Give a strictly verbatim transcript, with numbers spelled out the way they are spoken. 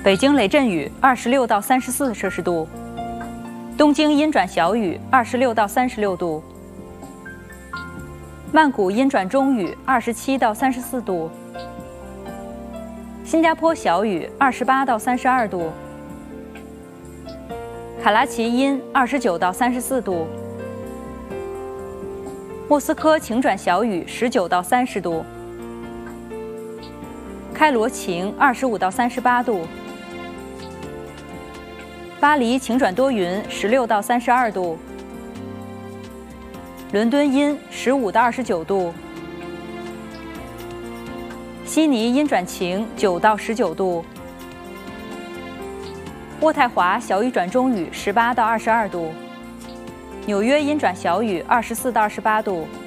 北京雷阵雨，二十六到三十四摄氏度；东京阴转小雨，二十六到三十六度；曼谷阴转中雨，二十七到三十四度；新加坡小雨，二十八到三十二度；卡拉奇阴，二十九到三十四度；莫斯科晴转小雨，十九到三十度；开罗晴，二十五到三十八度；巴黎晴转多云，十六到三十二度；伦敦阴，十五到二十九度；悉尼阴转晴，九到十九度；渥太华小雨转中雨，十八到二十二度；纽约阴转小雨，二十四到二十八度；